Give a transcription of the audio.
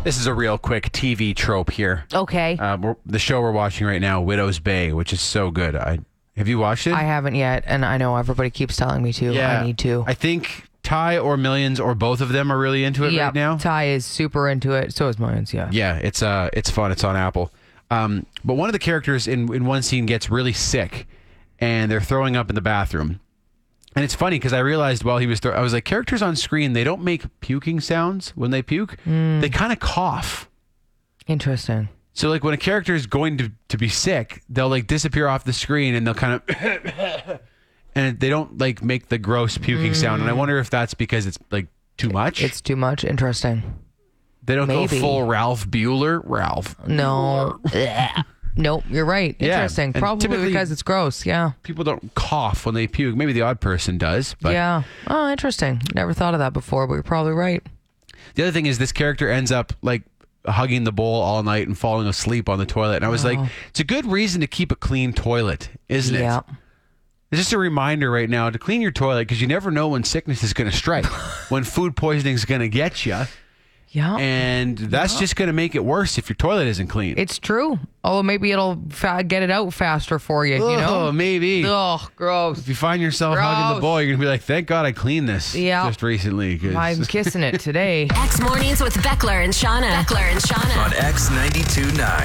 This is a real quick TV trope here. Okay. The show we're watching right now, Widow's Bay, which is so good. Have you watched it? I haven't yet, and I know everybody keeps telling me to. Yeah, I need to. I think Ty or Millions or both of them are really into it right now. Ty is super into it. So is Millions, yeah. Yeah, it's fun. It's on Apple. But one of the characters in one scene gets really sick, and they're throwing up in the bathroom. And it's funny because I realized while he was I was like, characters on screen, they don't make puking sounds when they puke. They kind of cough. Interesting. So like when a character is going to be sick, they'll like disappear off the screen and they'll kind of and they don't like make the gross puking sound. And I wonder if that's because it's like too much. It's too much. Interesting. They don't Maybe. go full Ralph Bueller. No. Nope, you're right. Yeah, Interesting. and Probably typically- because it's gross. Yeah. People don't cough when they puke. Maybe the odd person does. But Yeah. Oh, interesting. Never thought of that before, but you're probably right. the other thing is this character ends up like hugging the bowl all night and falling asleep on the toilet. And I was like, it's a good reason to keep a clean toilet, isn't Yeah. it? It's just a reminder right now to clean your toilet because you never know when sickness is going to strike, when food poisoning is going to get you. Yeah. And that's just going to make it worse if your toilet isn't clean. It's true. Oh, maybe it'll get it out faster for you, you know? Oh, maybe. Ugh, gross. If you find yourself hugging the Gross. bowl, you're going to be like, thank God I cleaned this just recently. 'cause- I'm kissing it today. X Mornings with Beckler and Shauna. On X 92.9.